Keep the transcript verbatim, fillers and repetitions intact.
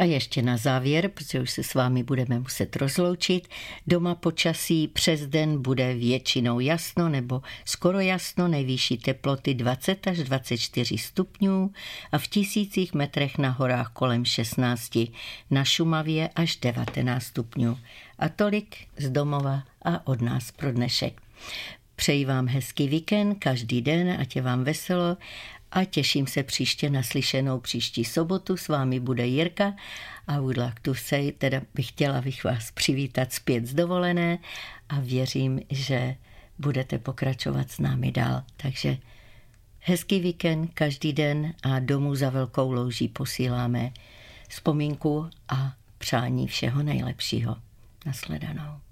A ještě na závěr, protože už se s vámi budeme muset rozloučit, doma počasí přes den bude většinou jasno nebo skoro jasno, nejvyšší teploty dvacet až dvacet čtyři stupňů a v tisících metrech na horách kolem šestnáct, na Šumavě až devatenáct stupňů. A tolik z domova a od nás pro dnešek. Přeji vám hezký víkend, každý den, ať je vám veselo a těším se příště na slyšenou příští sobotu. S vámi bude Jirka a would like to say, teda bych chtěla bych vás přivítat zpět z dovolené a věřím, že budete pokračovat s námi dál. Takže hezký víkend, každý den a domů za Velkou louží posíláme vzpomínku a přání všeho nejlepšího. Nasledanou.